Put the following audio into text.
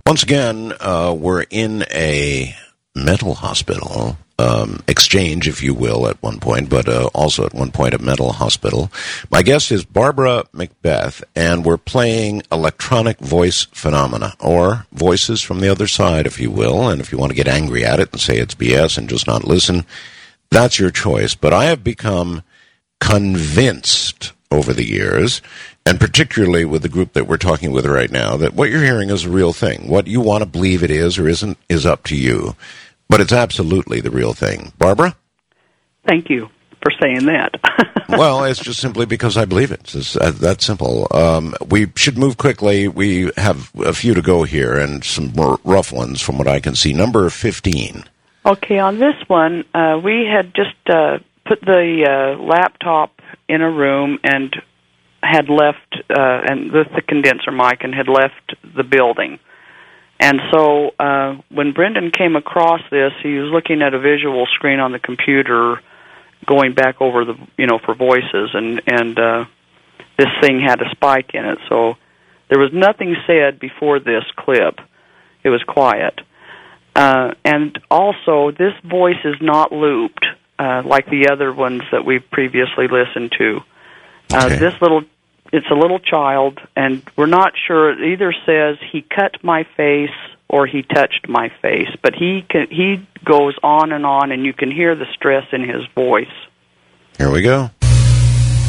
Once again, we're in a mental hospital, exchange, if you will, at one point, but also at one point a mental hospital. My guest is Barbara Macbeth, and we're playing electronic voice phenomena, or voices from the other side, if you will, and if you want to get angry at it and say it's BS and just not listen, that's your choice. But I have become convinced over the years, and particularly with the group that we're talking with right now, that what you're hearing is a real thing. What you want to believe it is or isn't is up to you. But it's absolutely the real thing. Barbara? Thank you for saying that. Well, it's just simply because I believe it. It's that simple. We should move quickly. We have a few to go here, and some more rough ones from what I can see. Number 15. Okay, on this one, we had just put the laptop in a room and had left, and with the condenser mic, and had left the building. And so when Brendan came across this, he was looking at a visual screen on the computer, going back over the, for voices, and this thing had a spike in it. So there was nothing said before this clip. It was quiet. And also, this voice is not looped like the other ones that we've previously listened to. Okay. It's a little child, and we're not sure. It either says he cut my face or he touched my face, but he goes on, and you can hear the stress in his voice. Here we go.